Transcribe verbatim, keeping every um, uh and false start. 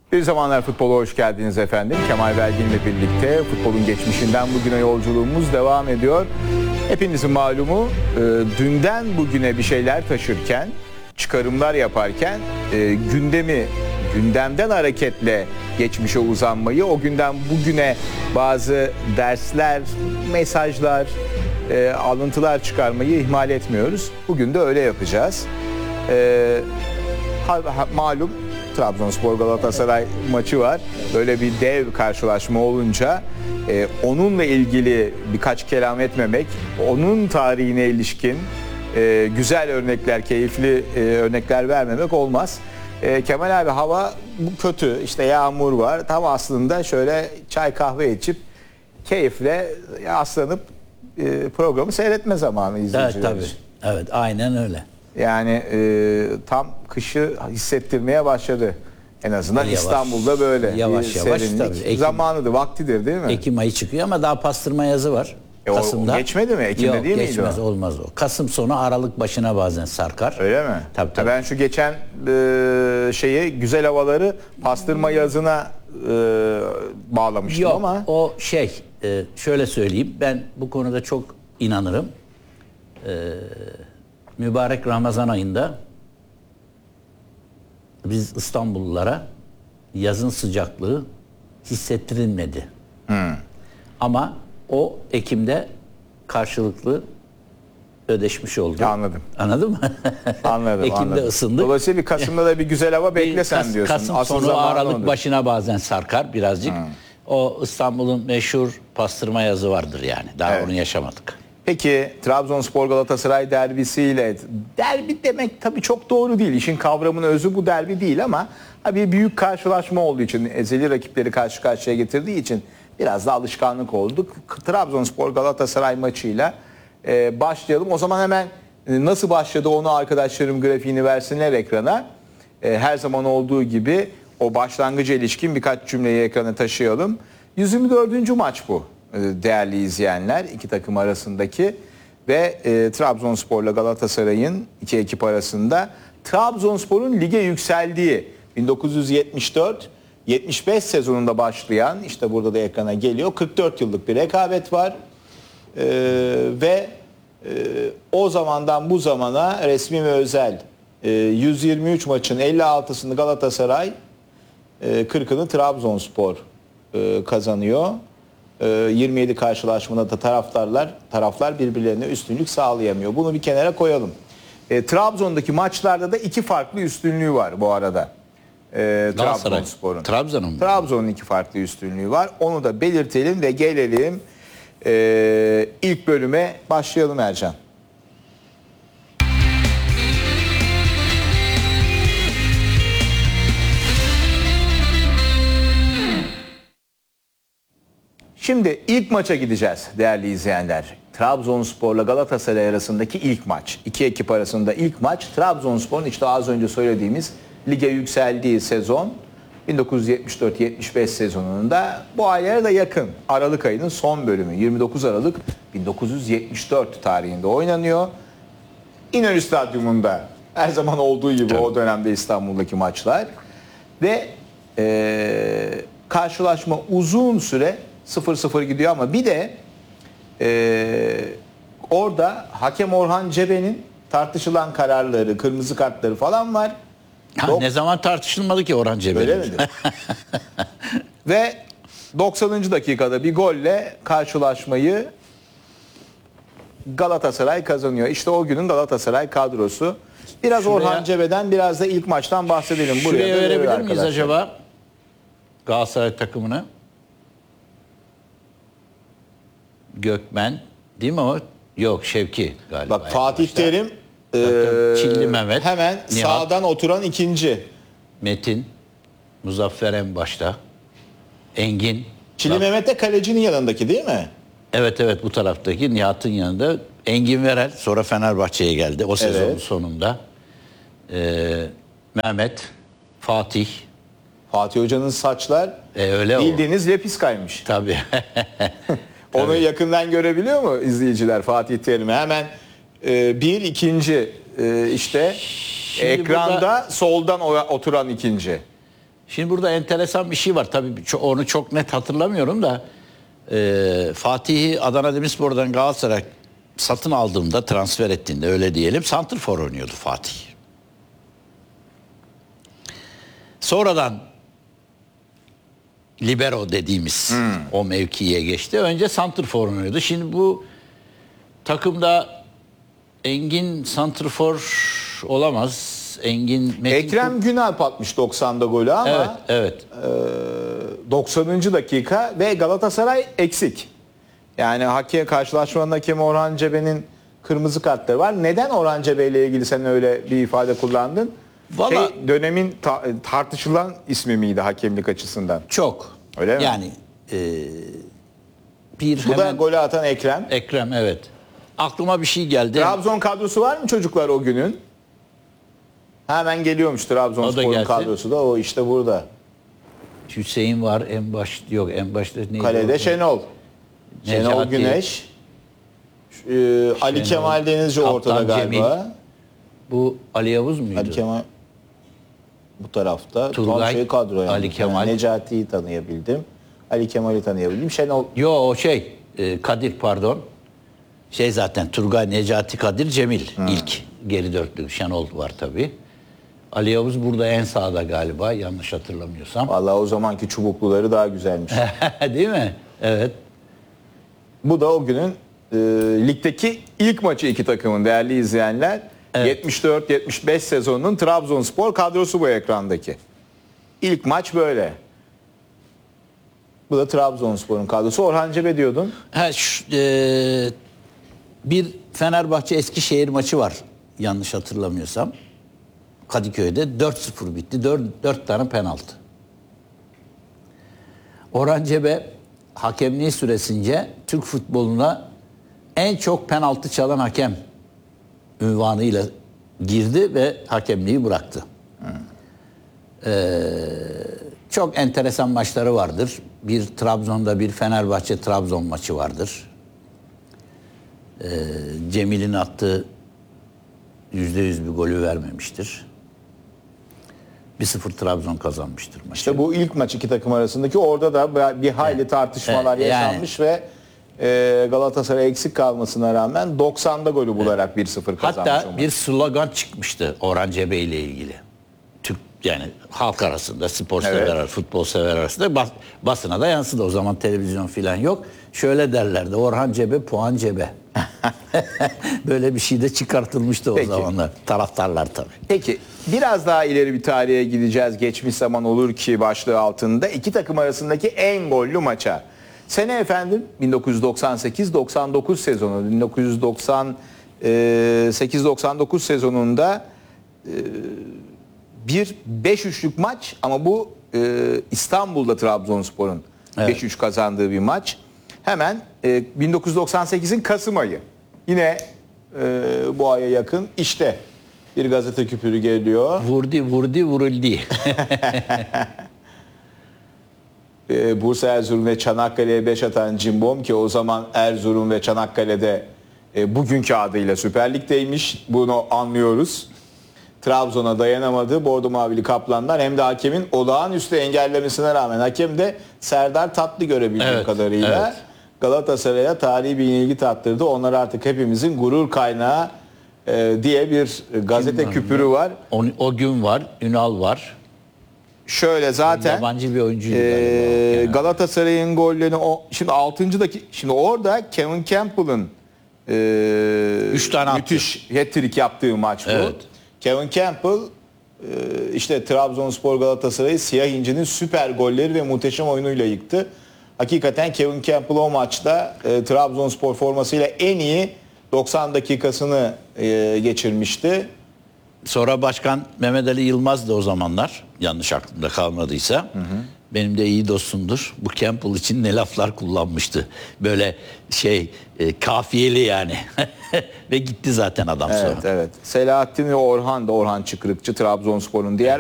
Bir Zamanlar Futbol'a hoş geldiniz efendim. Kemal Belgin ile birlikte futbolun geçmişinden bugüne yolculuğumuz devam ediyor. Hepinizin malumu e, dünden bugüne bir şeyler taşırken, çıkarımlar yaparken e, gündemi gündemden hareketle geçmişe uzanmayı, o günden bugüne bazı dersler, mesajlar, e, alıntılar çıkarmayı ihmal etmiyoruz. Bugün de öyle yapacağız. E, ha, ha, malum Trabzonspor Galatasaray maçı var. Böyle bir dev karşılaşma olunca e, onunla ilgili birkaç kelam etmemek, onun tarihine ilişkin e, güzel örnekler, keyifli e, örnekler vermemek olmaz. E, Kemal abi, hava kötü, işte yağmur var. Tam aslında şöyle çay kahve içip keyifle aslanıp e, programı seyretme zamanı izleyiciler. Evet tabii. Evet, aynen öyle. Yani e, tam kışı hissettirmeye başladı. En azından yavaş, İstanbul'da böyle. Yavaş yavaş tabii. Ekim, zamanıdır, vaktidir değil mi? Ekim ayı çıkıyor ama daha pastırma yazı var. E, Kasım'da. O geçmedi mi? Ekim'de Yok, değil miydi geçmez, o? olmaz o. Kasım sonu Aralık başına bazen sarkar. Öyle mi? Tabii tabii. Ben şu geçen e, şeyi, güzel havaları pastırma yazına e, bağlamıştım. Yok, ama. O şey, e, şöyle söyleyeyim. Ben bu konuda çok inanırım. E, mübarek Ramazan ayında biz İstanbullulara yazın sıcaklığı hissettirilmedi. Hmm. Ama o Ekim'de karşılıklı ödeşmiş oldu. Ya, anladım. Anladın mı? Anladım. Ekim'de anladım. ısındık. Dolayısıyla Kasım'da da bir güzel hava beklesen Kas, diyorsun. Kasım Asıl sonu Aralık odur. başına bazen sarkar birazcık. Hmm. O İstanbul'un meşhur pastırma yazı vardır yani. Daha Evet. onu yaşamadık. Peki Trabzonspor Galatasaray derbisiyle, derbi demek tabii çok doğru değil. İşin kavramının özü bu derbi değil ama bir büyük karşılaşma olduğu için, ezeli rakipleri karşı karşıya getirdiği için biraz da alışkanlık olduk. Trabzonspor Galatasaray maçıyla e, başlayalım. O zaman hemen e, nasıl başladı onu arkadaşlarım grafiğini versinler ekrana. E, her zaman olduğu gibi o başlangıca ilişkin birkaç cümleyi ekrana taşıyalım. yüz yirmi dördüncü maç bu. Değerli izleyenler, iki takım arasındaki ve e, Trabzonspor'la Galatasaray'ın iki ekip arasında Trabzonspor'un lige yükseldiği bin dokuz yüz yetmiş dört yetmiş beş sezonunda başlayan, işte burada da ekrana geliyor, kırk dört yıllık bir rekabet var e, ve e, o zamandan bu zamana resmi ve özel e, yüz yirmi üç maçın elli altısını Galatasaray, e, kırkını Trabzonspor e, kazanıyor. yirmi yedi karşılaşmada da taraftarlar taraflar birbirlerine üstünlük sağlayamıyor. Bunu bir kenara koyalım. E, Trabzon'daki maçlarda da iki farklı üstünlüğü var bu arada. E, Trabzonspor'un. Trabzon'un. Trabzon'un iki farklı üstünlüğü var. Onu da belirtelim ve gelelim e, ilk bölüme başlayalım Ercan. Şimdi ilk maça gideceğiz değerli izleyenler. Trabzonspor'la Galatasaray arasındaki ilk maç. İki ekip arasında ilk maç. Trabzonspor'un işte az önce söylediğimiz lige yükseldiği sezon bin dokuz yüz yetmiş dört yetmiş beş sezonunda, bu aylara da yakın. Aralık ayının son bölümü yirmi dokuz Aralık bin dokuz yüz yetmiş dört tarihinde oynanıyor. İnönü Stadyumunda, her zaman olduğu gibi o dönemde İstanbul'daki maçlar. Ve ee, karşılaşma uzun süre sıfır sıfır gidiyor ama bir de e, orada hakem Orhan Cebe'nin tartışılan kararları, kırmızı kartları falan var. Ha, ne zaman tartışılmadı ki Orhan Cebe'nin? Öyle midir? Ve doksanıncı dakikada bir golle karşılaşmayı Galatasaray kazanıyor. İşte o günün Galatasaray kadrosu. Biraz şuraya, Orhan Cebe'den, biraz da ilk maçtan bahsedelim. Şuraya Buraya verebilir miyiz acaba Galatasaray takımını? Gökmen değil mi o? Yok, Şevki galiba. Bak, Fatih Terim, e, Çilli Mehmet, hemen Nihat, sağdan oturan ikinci. Metin, Muzaffer en başta, Engin. Çilli Bak, Mehmet de kalecinin yanındaki değil mi? Evet evet, bu taraftaki Nihat'ın yanında. Engin Verel sonra Fenerbahçe'ye geldi o sezonun evet. sonunda. Ee, Mehmet, Fatih. Fatih Hoca'nın saçlar e, öyle bildiğiniz lepiskaymış. Tabii. Onu Tabii. yakından görebiliyor mu izleyiciler Fatih Terim'i? Hemen e, bir ikinci e, işte şimdi ekranda burada soldan oturan ikinci. Şimdi burada enteresan bir şey var. Tabii ço- onu çok net hatırlamıyorum da e, Fatih'i Adana Demirspor'dan Galatasaray satın aldığında, transfer ettiğinde öyle diyelim, santrfor oynuyordu Fatih. Sonradan libero dediğimiz hmm. o mevkiye geçti. Önce santrfor oynuyordu. Şimdi bu takımda Engin santrfor olamaz. Engin Metin Ekrem Günalp atmış doksanda golü ama evet, evet. E, doksanıncı dakika ve Galatasaray eksik. Yani hakem karşılaşmanın hakemi Orhan Cebe'nin kırmızı kartları var. Neden Orhan Cebe ile ilgili sen öyle bir ifade kullandın? Vallahi, şey, dönemin ta- tartışılan ismi miydi hakemlik açısından? Çok. Öyle mi? Yani e, bir Bu hemen, da golü atan Ekrem. Ekrem evet. Aklıma bir şey geldi. Trabzon kadrosu var mı çocuklar o günün? Hemen geliyormuş Trabzonspor'un kadrosu da, o işte burada. Hüseyin var en baş, yok en başta neydi? Kalede o? Şenol. Necati, Şenol Güneş. Ee, Ali Kemal Denizci ortada galiba. Cemil. Bu Ali Yavuz muydu? Ali Kemal bu tarafta. Turgay, şey kadro yani. Ali Kemal. Yani Necati'yi tanıyabildim. Ali Kemal'i tanıyabildim. Şenol. Yo o şey e, Kadir pardon. Şey zaten Turgay, Necati, Kadir, Cemil hmm. ilk geri dörtlü. Şenol var tabii. Ali Yavuz burada en sağda galiba yanlış hatırlamıyorsam. Vallahi o zamanki çubukluları daha güzelmiş. Değil mi? Evet. Bu da o günün e, ligdeki ilk maçı iki takımın değerli izleyenler. Evet. yetmiş dört yetmiş beş sezonunun Trabzonspor kadrosu bu ekrandaki. İlk maç böyle. Bu da Trabzonspor'un kadrosu. Orhan Cebe diyordun. Ha, şu, e, bir Fenerbahçe Eskişehir maçı var yanlış hatırlamıyorsam. Kadıköy'de dört sıfır bitti. dört tane penaltı. Orhan Cebe hakemliği süresince Türk futboluna en çok penaltı çalan hakem ünvanıyla girdi ve hakemliği bıraktı. Hmm. Ee, çok enteresan maçları vardır. Bir Trabzon'da bir Fenerbahçe Trabzon maçı vardır. Ee, Cemil'in attığı yüzde yüz bir golü vermemiştir. bir sıfır Trabzon kazanmıştır maçı. İşte bu ilk maç iki takım arasındaki, orada da bir hayli evet. tartışmalar evet. yaşanmış yani. Ve e, Galatasaray eksik kalmasına rağmen doksanda golü bularak evet. bir sıfır kazanmış. Hatta bir slogan çıkmıştı Orhan Cebe ile ilgili. Türk yani halk arasında, spor evet. sever, futbol sever arasında bas, basına da yansıdı. O zaman televizyon falan yok. Şöyle derlerdi: Orhan Cebe, puan cebe. Böyle bir şey de çıkartılmıştı o Peki. zamanlar. Taraftarlar tabii. Peki biraz daha ileri bir tarihe gideceğiz. Geçmiş zaman olur ki başlığı altında iki takım arasındaki en gollü maça. Sene efendim bin dokuz yüz doksan sekiz doksan dokuz sezonu. bin dokuz yüz doksan sekiz doksan dokuz sezonunda bir beş üçlük maç ama bu İstanbul'da Trabzonspor'un evet. beş üç kazandığı bir maç. Hemen e, bin dokuz yüz doksan sekizin Kasım ayı. Yine e, bu aya yakın işte bir gazete küpürü geliyor. Vurdi vurdi vuruldu. e, Bursa, Erzurum ve Çanakkale'ye beş atan Cimbom, ki o zaman Erzurum ve Çanakkale'de e, bugünkü adıyla Süper Lig'deymiş. Bunu anlıyoruz. Trabzon'a dayanamadı Bordo Mavili Kaplanlar, hem de hakemin olağanüstü engellemesine rağmen hakem de Serdar Tatlı görebildiğim evet, kadarıyla evet. Galatasaray'a tarihi bir ilgi tattırdı. Onlar artık hepimizin gurur kaynağı e, diye bir gazete Kim küpürü var. O, o gün var, Ünal var. Şöyle zaten yabancı bir oyuncuydu e, Galatasaray'ın gollerini o şimdi altıncı dakika, şimdi orada Kevin Campbell'ın e, üç tane müthiş hat-trick yaptığı maç bu. Evet. Kevin Campbell işte Trabzonspor Galatasaray'ı Siyah İnci'nin süper golleri ve muhteşem oyunuyla yıktı. Hakikaten Kevin Campbell o maçta e, Trabzonspor formasıyla en iyi doksan dakikasını e, geçirmişti. Sonra Başkan Mehmet Ali Yılmaz da o zamanlar, yanlış aklımda kalmadıysa, hı hı. benim de iyi dostumdur. Bu Campbell için ne laflar kullanmıştı. Böyle şey e, kafiyeli yani. Ve gitti zaten adam evet, sonra. Evet. Selahattin ve Orhan da, Orhan Çıkrıkçı Trabzonspor'un diğer